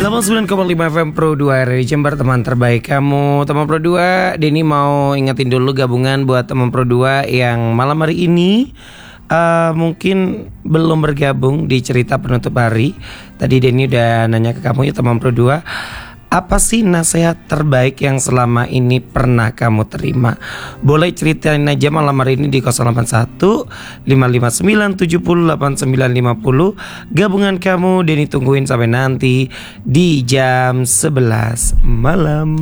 109,5 FM Pro 2 RRI Jember, teman terbaik kamu. Teman Pro 2, Denny mau ingetin dulu gabungan buat teman Pro 2 yang malam hari ini mungkin belum bergabung di cerita penutup hari. Tadi Denny udah nanya ke kamu ya teman Pro 2, apa sih nasihat terbaik yang selama ini pernah kamu terima? Boleh ceritain aja malam hari ini di 081 559 70 89 50. Gabungan kamu Denny tungguin sampai nanti di jam 11 malam.